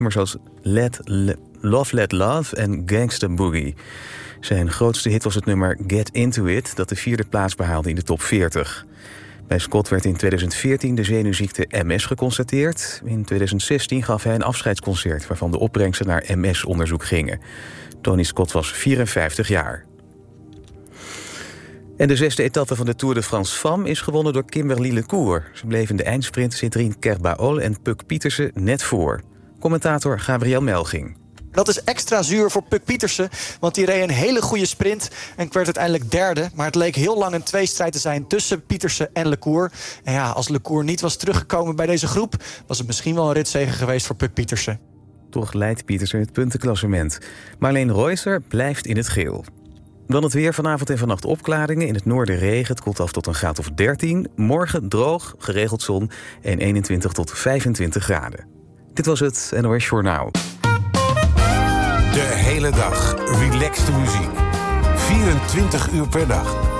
Maar zoals Love Let Love en Gangsta Boogie. Zijn grootste hit was het nummer Get Into It, dat de 4e plaats behaalde in de top 40. Bij Scott werd in 2014 de zenuwziekte MS geconstateerd. In 2016 gaf hij een afscheidsconcert waarvan de opbrengsten naar MS-onderzoek gingen. Tony Scott was 54 jaar. En de 6e etappe van de Tour de France Femmes is gewonnen door Kimberly Lecour. Ze bleef in de eindsprint Cédrine Kerbaol en Puk Pietersen net voor. Commentator Gabriel Melging. Dat is extra zuur voor Puk Pietersen, want die reed een hele goede sprint en werd uiteindelijk derde. Maar het leek heel lang een tweestrijd te zijn tussen Pietersen en Lecour. En ja, als Lecour niet was teruggekomen bij deze groep, was het misschien wel een ritzege geweest voor Puk Pietersen. Toch leidt Pietersen het puntenklassement. Marleen Reusser blijft in het geel. Dan het weer, vanavond en vannacht opklaringen. In het noorden regen, het koelt af tot een graad of 13. Morgen droog, geregeld zon en 21 tot 25 graden. Dit was het NOS Journaal. De hele dag relaxte muziek. 24 uur per dag.